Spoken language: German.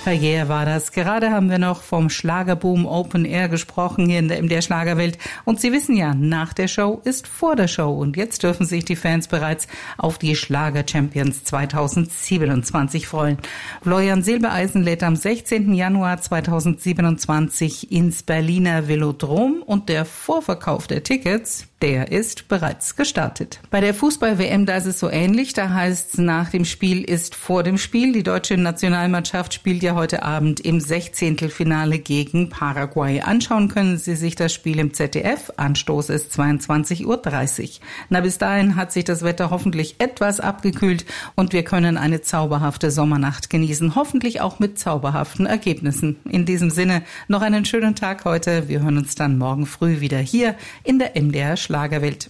Verjähr war das. Gerade haben wir noch vom Schlagerboom Open Air gesprochen hier in der MDR Schlagerwelt. Und Sie wissen ja, nach der Show ist vor der Show. Und jetzt dürfen sich die Fans bereits auf die Schlager Champions 2027 freuen. Florian Silbereisen lädt am 16. Januar 2027 ins Berliner Velodrom und der Vorverkauf der Tickets, der ist bereits gestartet. Bei der Fußball-WM, da ist es so ähnlich. Da heißt es, nach dem Spiel ist vor dem Spiel. Die deutsche Nationalmannschaft spielt ja heute Abend im 16. gegen Paraguay. Anschauen können Sie sich das Spiel im ZDF. Anstoß ist 22:30 Uhr. Na, bis dahin hat sich das Wetter hoffentlich etwas abgekühlt und wir können eine zauberhafte Sommernacht genießen. Hoffentlich auch mit zauberhaften Ergebnissen. In diesem Sinne noch einen schönen Tag heute. Wir hören uns dann morgen früh wieder hier in der MDR Schlagerwelt.